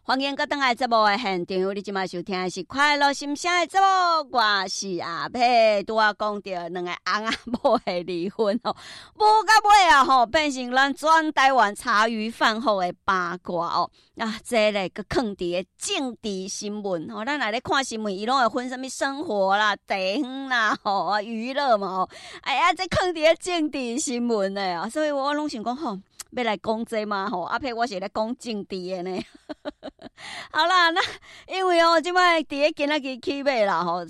欢迎各位回来节目的现场，你即摆收听的是快乐心声的节目，我是阿佩。拄仔讲到两个翁仔某的离婚哦，无到尾啊吼，变成咱全台湾茶余饭后的八卦哦。啊，这个佮放伫个政治新闻吼，咱来咧看新闻，伊拢会分什么生活啦、地方啦、吼娱乐嘛吼。哎呀，这放伫个政治新闻的啊，所以我拢想讲吼。要来讲这嘛吼，阿佩我是来讲政治的呢。好啦，那因为即摆伫个今仔日起码啦吼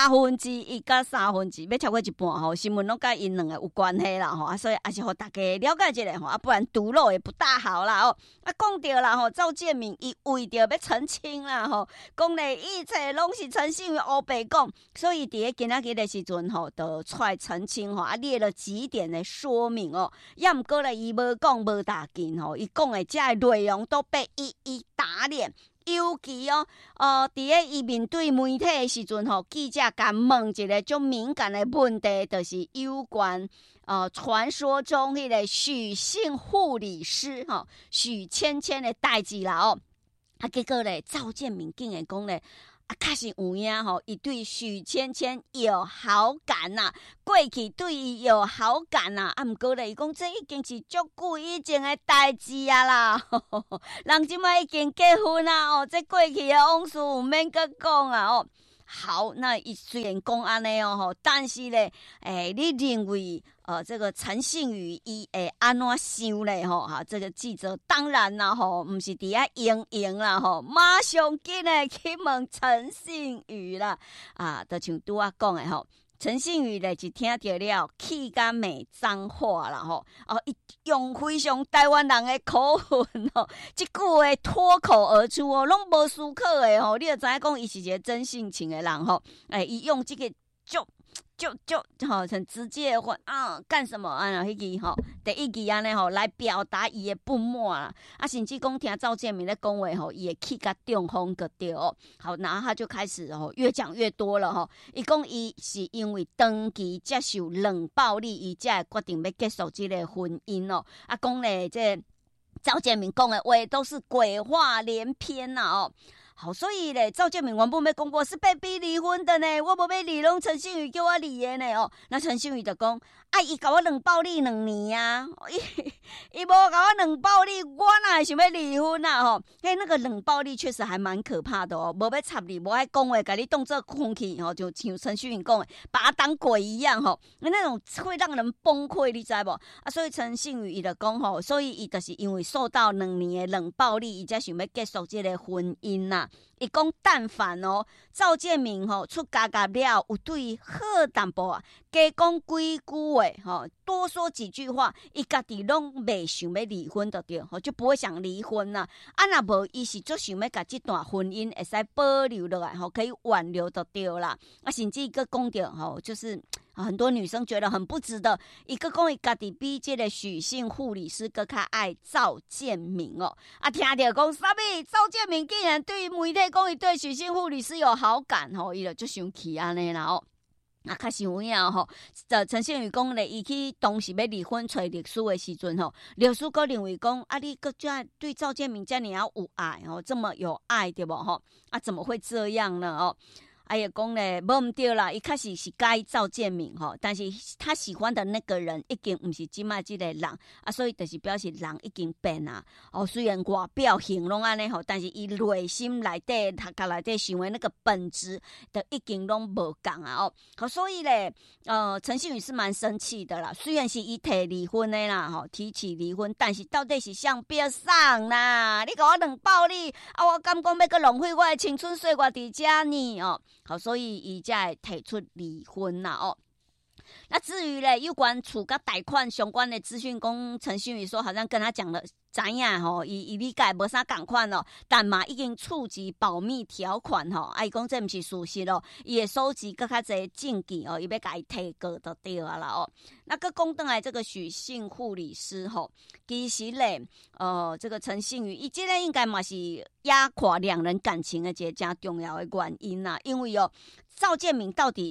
，1/3甲1/3，要超过一半吼，新闻拢甲因两个有关系啦吼，所以也是互大家了解一下吼，不然独漏也不大好啦哦。讲到啦吼，赵建铭伊为着要澄清啦吼，讲咧一切拢是陈信宇黑白讲，所以伫个今仔日的时阵吼，就出来澄清吼，列了几点的说明哦。要毋过咧，伊无讲无大劲吼，伊讲的这内容都被一一打脸。尤其伫个伊面对媒体的时阵吼，记者甲问一个足敏感的问题，就是有关传说中迄个许姓护理师吼许芊芊的代志啦哦。结果咧，赵建铭竟然讲咧。确实有影吼，伊对许芊芊有好感呐，过去对伊有好感呐，毋过咧，伊讲这已经是足久以前的代志啊啦，人即摆已经结婚啊哦，这过去的往事毋免阁讲啊哦。好，那伊虽然讲安尼哦吼，但是咧，你认为这个陈信宇伊会安怎想咧吼？哈，这个记者当然啦吼，毋是伫遐应啦吼，马上紧诶去问陈信宇啦啊，就像拄仔讲诶吼。陈信宇咧是听到了气甲骂脏话啦吼，伊用非常台湾人的口吻吼，即句话脱口而出哦，拢无思考的吼，你就知影讲伊是一个真性情的人吼，伊用这个就很直接的话干什么啊？迄个吼第一句安尼吼来表达伊的不满啦，甚至讲听赵建铭咧讲话吼，伊会气甲中风个对哦。好，然后他就开始越讲越多了吼。伊讲伊是因为长期接受冷暴力，伊才决定要结束这个婚姻哦。讲咧这赵建铭讲的话都是鬼话连篇呐哦。好，所以咧，赵建铭原本要讲我是被逼离婚的呢，我无要离拢陈信宇叫我离的呢哦。那陈信宇就讲，伊甲我冷暴力2年啊，伊无甲我冷暴力，我哪会想要离婚啊吼？那个冷暴力确实还蛮可怕的哦，无要插你，无爱讲话，甲你当作空气吼，就像陈信宇讲的，把他当鬼一样吼，那种会让人崩溃，你知无？所以陈信宇伊就讲吼，所以伊就是因为受到2年的冷暴力，伊才想要结束这个婚姻呐。伊讲，但凡赵建铭出家了，有对好淡薄啊，加讲几句话多说几句话，伊家己拢袂想要离婚的对，就不会想离婚啦。若无，伊是足想要甲这段婚姻会使保留落来，可以挽留的对啦。甚至个讲到就是很多女生觉得很不值得，伊个讲伊家己比这个许姓护理师更较爱赵建铭哦。听到讲啥物？赵建铭竟然对媒体讲伊对许姓护理师有好感伊就生气安尼啦哦。较是有影吼，陈信宇讲咧，伊去当时要离婚找律师的时阵吼，律师阁认为讲你阁对赵建铭这么有爱这么有爱对无吼？怎么会这样呢也讲咧，无毋对啦，伊确实是介意赵建铭但是他喜欢的那个人已经毋是即卖即个人所以就是表示人已经变啊虽然外表形容安尼但是伊内心内底他甲内底想的那个本质的已经拢无共啊好，所以咧陈信宇是蛮生气的啦，虽然是伊提离婚的啦提起离婚，但是到底是向边上啦？你甲我冷暴力我敢讲要阁浪费我的青春岁月伫遮呢好，所以伊才会提出离婚啦那至于咧有关厝甲贷款相关的资讯，讲陈信宇说好像跟他讲了，知影伊理解无啥共款但嘛已经触及保密条款伊讲这毋是事实伊会收集更较侪证据伊要甲伊提告就对啦那个讲回来这个许姓护理师其实咧这个陈信宇伊这个应该嘛是压垮两人感情的一个真重要的原因啦，因为赵建铭到底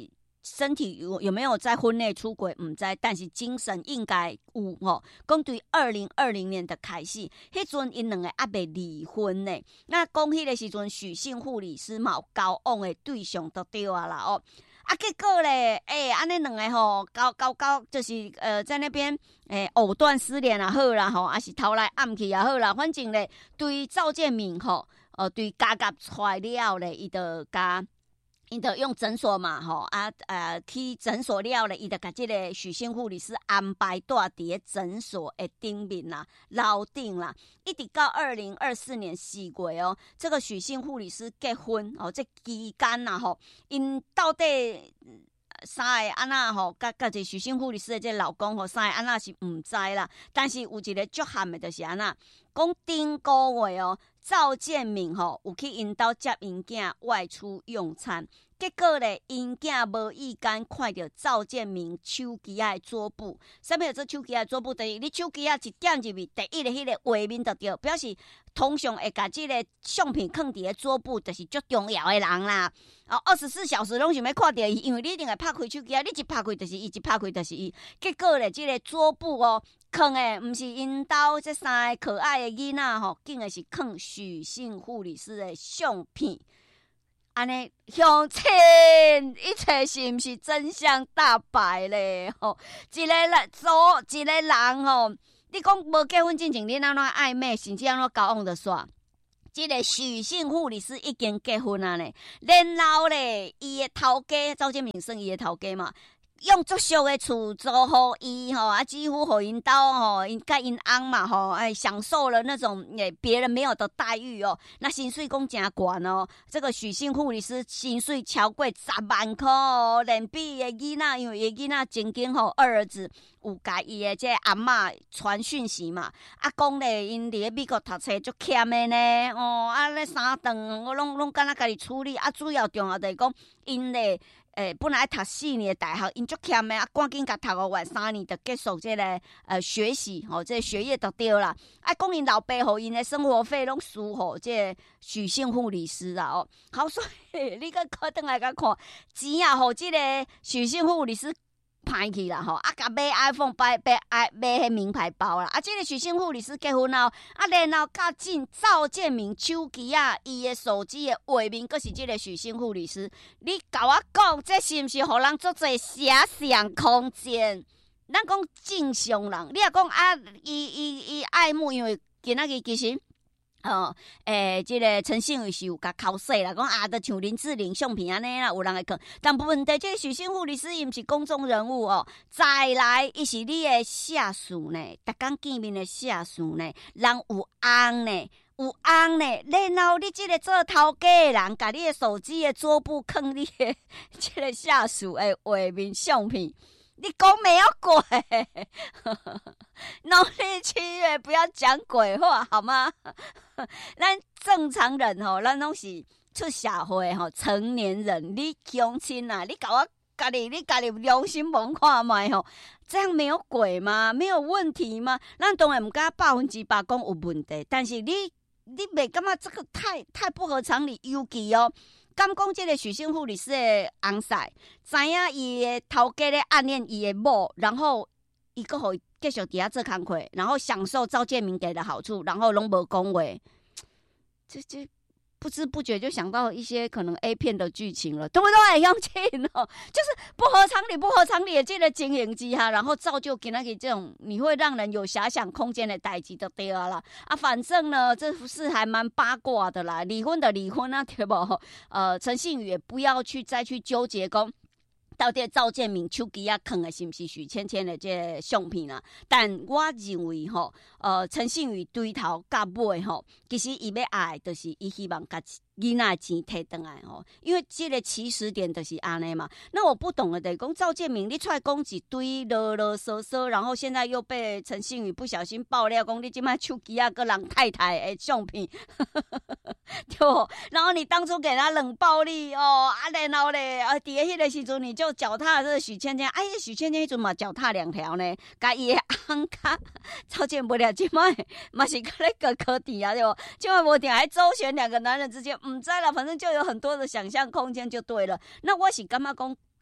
身体有没有在婚内出轨唔知，但是精神应该有哦。讲对2020年的开始，迄阵因两个还未离婚呢。那讲迄个时阵，许姓护理师嘛有交往的对象都对啊啦哦。啊，结果咧，安尼两个吼，交就是在那边藕断丝连也好啦吼，还是偷来暗去也好啦，反正咧，对赵建明吼，对家出来了咧，伊就用诊所嘛吼去诊所了咧，伊就甲即个许姓护理师安排住伫诊所的顶面啦、楼顶啦，一直到2024年4月哦，这个许姓护理师结婚哦，这期间呐吼，因到底三个安那吼，甲这许姓护理师的这老公吼，三个安那是唔知啦，但是有一个足憾的就是安那，讲顶个月哦。赵建明吼有去因兜接因囝外出用餐，结果咧因囝无意间看到赵建明手机仔的桌布，啥物叫做手机仔的桌布？就是你手机仔一点入去，第一个迄个画面就对，表示通常会甲即个相片放伫个桌布，就是足重要的人啦。24小时拢想要看到伊，因为你一定会拍开手机仔，你一拍开就是伊，一拍开就是伊。结果咧，即个桌布哦。放的毋是因兜这三个可爱的囡仔吼，竟然是放许姓护理师的相片，安尼乡亲，一切是毋是真相大白咧？吼，一个人吼，你讲无结婚之前，你安怎暧昧，甚至安怎交往就煞？这个许姓护理师已经结婚啊咧，然后咧，伊的头家赵建明算伊的头家嘛。用足俗的厝租互伊吼，几乎互因兜吼，因甲因翁嘛吼，享受了那种别人没有的待遇哦。那薪水讲真悬哦，这个许姓护理师薪水超过10万块哦，连比伊的囡仔，因为伊的囡仔曾经吼二儿子有甲伊的这阿嬷传讯息嘛，讲咧因伫咧美国读册足欠的呢，咧3顿我拢敢若家己处理，主要重要就是讲因咧。本来读4年的大学，因足欠的赶紧甲读完3年就结束这个学习吼，这个学业就对啦。讲因老爸互因的生活费拢输互这许姓护理师啊哦，好，所以你个可等来甲看钱啊，互这个许姓护理师。歹去啦吼，甲买 iPhone 买迄名牌包啦，这个许姓护理师结婚后，然后甲进赵建明手机啊，伊的手机的画面，佫是这个许姓护理师，你甲我讲，这是毋是互人做侪遐想空间？咱讲正常人，你若讲伊爱慕，因为今仔日其实。这个陈信宇是有甲考试啦，讲就像林志玲相片安尼啦，有人会看。但问题，这个许姓护理师伊毋是公众人物哦。再来，伊是你的下属呢，逐工见面的下属呢，人有翁呢，然后你这个做头家的人，甲你的手机的桌布放你的这个下属的画面相片。你讲没有鬼，农历7月不要讲鬼话好吗？咱正常人吼，咱拢是出社会吼，成年人，你乡亲啊，你甲我你家己良心问看卖吼，这样没有鬼吗？没有问题吗？咱当然唔敢100%讲有问题，但是你袂感觉这个太不合常理，尤其哦。敢讲这个许姓护理师的翁婿，知影伊的头家咧暗恋伊的某，然后伊阁互伊继续伫遐做工课，然后享受赵建明给的好处，然后拢无讲话，这不知不觉就想到一些可能 A 片的剧情了，对不对？杨庆哦，就是不合常理的这个经营之下，然后造就给那个这种你会让人有遐想空间的代志就对了反正呢，这是还蛮八卦的啦，离婚的离婚啊，对不？陈信宇也不要再去纠结讲。到底赵建明手机啊放的是不是许芊芊的这相片啊？但我认为吼，陈信宇对头到尾吼，其实伊要爱就是伊希望甲囡仔钱摕回来吼，因为这个起始点就是安尼嘛。那我不懂的就是讲赵建明，你出来讲一堆啰啰嗦嗦，然后现在又被陈信宇不小心爆料，讲你今麦手机啊个人太太的相片，对不？然后你当初给他冷暴力哦，然后咧，伫迄个时阵你就脚踏这个许芊芊，许芊芊迄阵嘛脚踏2条呢，甲伊的翁甲赵建不了，今麦嘛是个咧个科底啊，对不？今麦无定还周旋2个男人之间。知啦，反正就有很多的想象空间就对了。那我是感觉讲，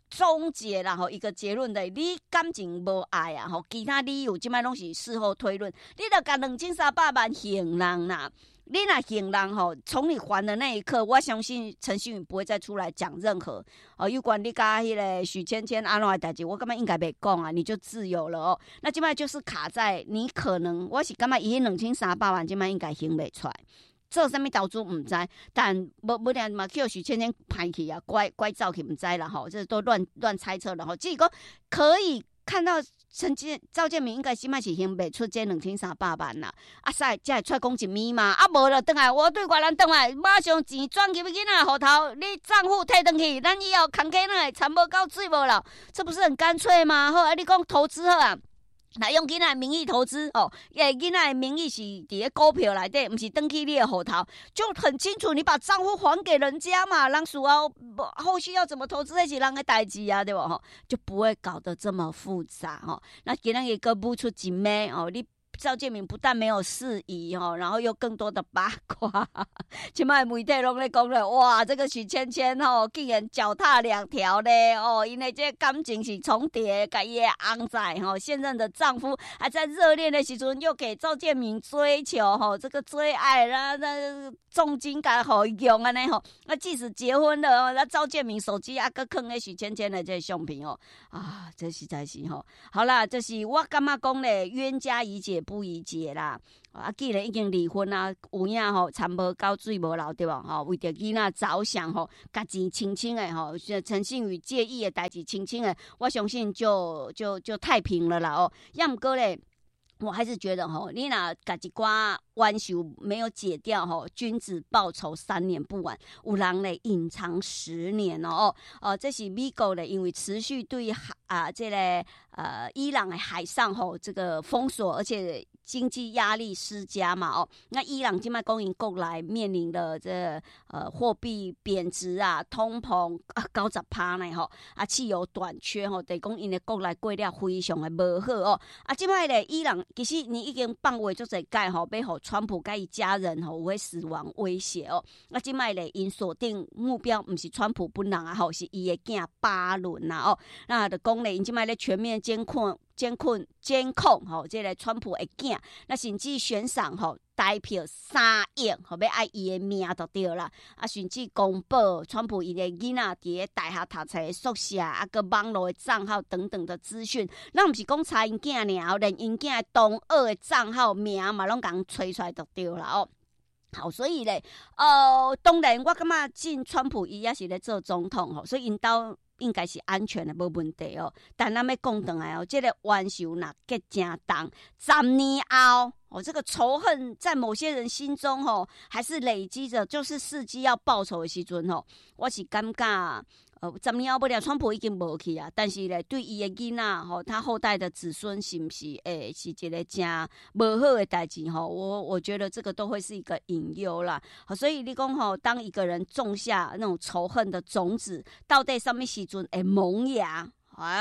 终结啦吼，一个结论的，你感情无爱啊吼，其他理由即摆拢是事后推论，你著甲2300万还人啦。你若还人吼，从你还的那一刻，我相信陈信宇不会再出来讲任何有关你甲迄个许芊芊安怎的代志，我感觉应该袂讲啊，你就自由了哦。那即摆就是卡在你可能，我是感觉伊2300万即摆应该还袂出来。做啥物投资唔知，但无定嘛叫许芊芊歹去啊，乖走去唔知啦吼，这都乱猜测了吼。只是讲可以看到赵建明应该现在是还袂出这2300万啦，啊使才会出来讲一米嘛，啊无就转来，我对外人转来，马上钱转去囡仔户头，你账户退转去，咱以后空间那参无到水无了，这不是很干脆吗？好，你讲投资好啊。来用囡仔的名义投资哦，囡仔的名义是伫咧股票内底，不是登记你的户头，就很清楚，你把账户还给人家嘛，人属后续要怎么投资那是人的代志啊，对吧？哈，就不会搞得这么复杂哈。那今天一个不出几枚哦，你。赵建明不但没有事宜然后又更多的八卦，现在媒体拢在讲了，哇，这个许芊芊竟然脚踏两条咧因为这感情是重叠，甲伊的翁仔现任的丈夫还在热恋的时阵，又给赵建明追求这个追爱，然后那重金甲互伊用安尼那即使结婚了那赵建明手机还搁放咧许芊芊的这个相片这实在是好啦，这是我感觉讲咧，冤家宜解不宜结啦。既然已经离婚啊，有影参无到水无流对吧？为着囡仔着想家钱清清的陈信宇介意的代志清清的，我相信就太平了啦要毋过咧。我还是觉得你若家一寡冤仇没有解掉君子报仇3年不晚，有人咧隐藏10年这是美国咧，因为持续对这个伊朗的海上这个封锁，而且经济压力施加嘛那伊朗现在供应国内面临的这货币贬值啊、通膨90%呢汽油短缺等于讲因的国内过了非常的无好现在咧伊朗其实你已经放话足侪届要互川普甲伊家人有会死亡威胁现在咧因锁定目标不是川普本人是伊的囝巴伦那就讲咧因现在咧全面监控这个川普的囝，那甚至悬赏台票3亿，要爱伊的命就对啦。甚至公布川普伊的囡仔伫咧大学读册的宿舍，个网络的账号等等的资讯，咱不是讲查因囝尔，连因囝的同学的账号名嘛，拢共吹出来就对啦好，所以咧，当然我感觉进川普伊也是咧做总统所以因兜应该是安全的，无问题但咱要讲转来这个冤仇若结真重，10年后这个仇恨在某些人心中还是累积着，就是伺机要报仇的时阵我是感觉10年后不了，川普已经无去啊，但是咧，对伊的囡仔他后代的子孙是不是是一个真无好的代志我觉得这个都会是一个隐忧啦。所以你讲当一个人种下那种仇恨的种子，到底什么时阵会萌芽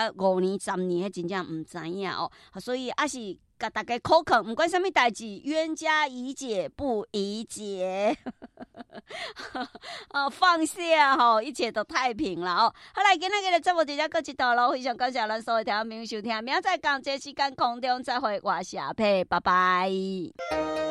5年、10年，真正唔知影所以也是。甲大家口肯，不管什么代志，冤家宜解不宜结，放下一切都太平了好来，今天的节目就到这一道咯，非常感谢咱所有听众朋友收听，明仔载同这时间空中再会，我是阿佩，拜拜。